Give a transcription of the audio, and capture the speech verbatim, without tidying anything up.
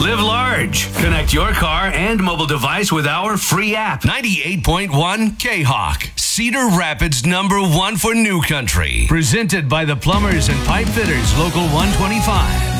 Live large. Connect your car and mobile device with our free app. ninety-eight point one K-Hawk, Cedar Rapids number one for New Country. Presented by the Plumbers and Pipe Fitters, Local one twenty-five.